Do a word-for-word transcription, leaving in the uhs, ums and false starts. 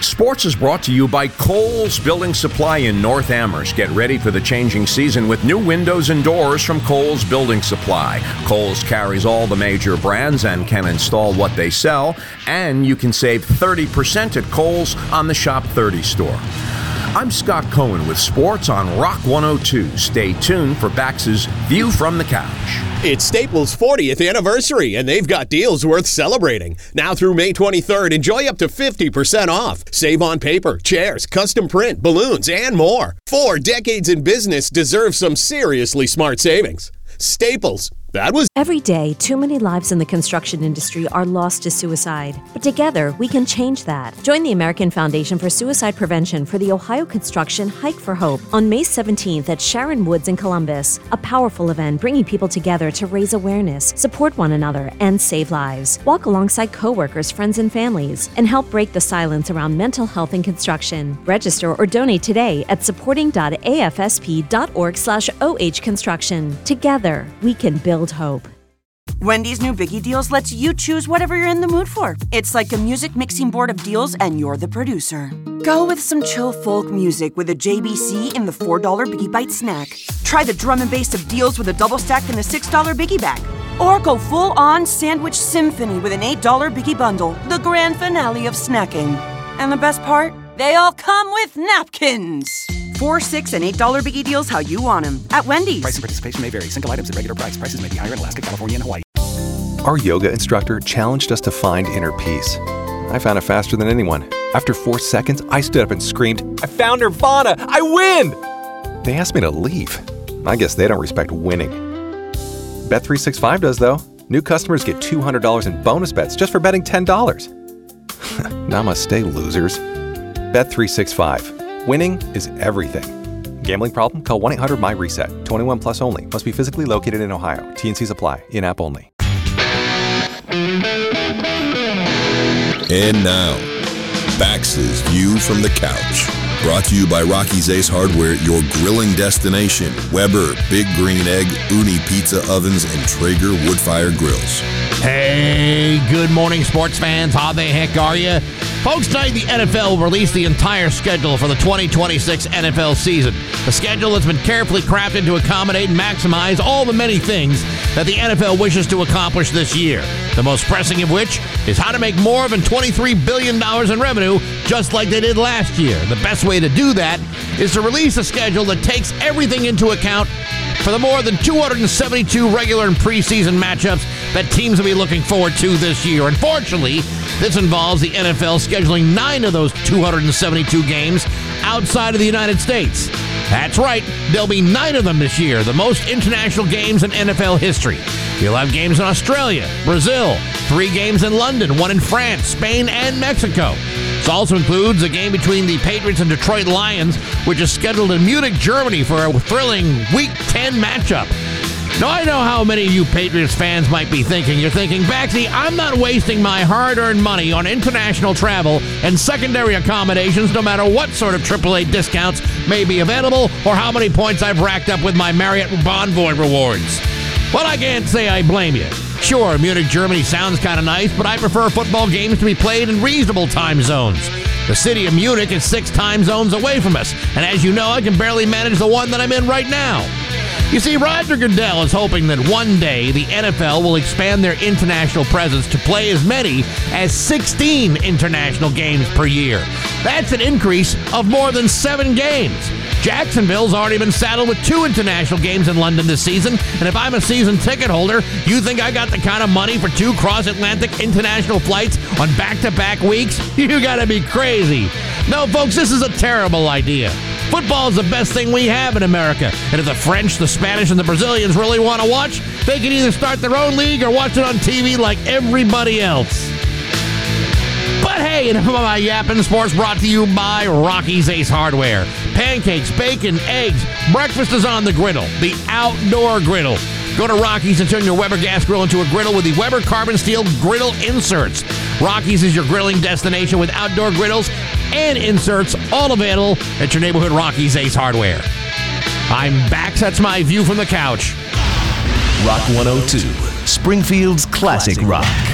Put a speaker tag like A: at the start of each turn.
A: Sports is brought to you by Kohl's Building Supply in North Amherst. Get ready for the changing season with new windows and doors from Kohl's Building Supply. Kohl's carries all the major brands and can install what they sell, and you can save thirty percent at Kohl's on the Shop thirty store. I'm Scott Cohen with sports on Rock one oh two. Stay tuned for Bax's View from the Couch.
B: It's Staples' fortieth anniversary, and they've got deals worth celebrating. Now through May twenty-third, enjoy up to fifty percent off. Save on paper, chairs, custom print, balloons, and more. Four decades in business deserve some seriously smart savings. Staples. That was...
C: Every day, too many lives in the construction industry are lost to suicide. But together, we can change that. Join the American Foundation for Suicide Prevention for the Ohio Construction Hike for Hope on May seventeenth at Sharon Woods in Columbus. A powerful event bringing people together to raise awareness, support one another, and save lives. Walk alongside coworkers, friends, and families, and help break the silence around mental health in construction. Register or donate today at supporting.afsp.org slash OH construction. Together, we can build hope.
D: Wendy's new Biggie Deals lets you choose whatever you're in the mood for. It's like a music mixing board of deals, and you're the producer. Go with some chill folk music with a J B C in the four dollar Biggie Bite snack. Try the drum and bass of deals with a double stack in the six dollar Biggie Bag. Or go full-on sandwich symphony with an eight dollar Biggie Bundle, the grand finale of snacking. And the best part? They all come with napkins. Four, six, and eight dollar Biggie Deals how you want them at Wendy's.
E: Price and participation may vary. Single items at regular price. Prices may be higher in Alaska, California, and Hawaii.
F: Our yoga instructor challenged us to find inner peace. I found it faster than anyone. After four seconds, I stood up and screamed, "I found Nirvana! I win!" They asked me to leave. I guess they don't respect winning. Bet three sixty-five does, though. New customers get two hundred dollars in bonus bets just for betting ten dollars. Namaste, losers. Bet three sixty-five. Winning is everything. Gambling problem? Call one eight hundred my reset. twenty-one plus only. Must be physically located in Ohio. T and Cs apply. In-app only.
G: And now, Bax's View from the Couch. Brought to you by Rocky's Ace Hardware, your grilling destination. Weber, Big Green Egg, Uni Pizza Ovens, and Traeger Wood-Fired Grills.
H: Hey, good morning, sports fans. How the heck are you? Folks, tonight the N F L will release the entire schedule for the twenty twenty-six N F L season. The schedule has been carefully crafted to accommodate and maximize all the many things that the N F L wishes to accomplish this year. The most pressing of which is how to make more than twenty-three billion dollars in revenue, just like they did last year. The best way to do that is to release a schedule that takes everything into account for the more than two hundred seventy-two regular and preseason matchups that teams will be looking forward to this year. Unfortunately, this involves the N F L scheduling nine of those two hundred seventy-two games outside of the United States. That's right, there'll be nine of them this year, the most international games in N F L history. You'll have games in Australia, Brazil, three games in London, one in France, Spain, and Mexico. This also includes a game between the Patriots and Detroit Lions, which is scheduled in Munich, Germany for a thrilling Week ten matchup. Now, I know how many of you Patriots fans might be thinking. You're thinking, Baxi, I'm not wasting my hard-earned money on international travel and secondary accommodations, no matter what sort of triple A discounts may be available or how many points I've racked up with my Marriott Bonvoy rewards. Well, I can't say I blame you. Sure, Munich, Germany sounds kind of nice, but I prefer football games to be played in reasonable time zones. The city of Munich is six time zones away from us, and as you know, I can barely manage the one that I'm in right now. You see, Roger Goodell is hoping that one day the N F L will expand their international presence to play as many as sixteen international games per year. That's an increase of more than seven games. Jacksonville's already been saddled with two international games in London this season, and if I'm a season ticket holder, you think I got the kind of money for two cross-Atlantic international flights on back-to-back weeks? You gotta be crazy. No, folks, this is a terrible idea. Football is the best thing we have in America, and if the French, the Spanish, and the Brazilians really want to watch, they can either start their own league or watch it on T V like everybody else. But hey, enough of my yapping. Sports brought to you by Rocky's Ace Hardware. Pancakes, bacon, eggs. Breakfast is on the griddle, the outdoor griddle. Go to Rocky's and turn your Weber gas grill into a griddle with the Weber carbon steel griddle inserts. Rocky's is your grilling destination with outdoor griddles and inserts, all available at your neighborhood Rocky's Ace Hardware. I'm back. That's my view from the couch.
I: Rock one oh two, Springfield's classic rock.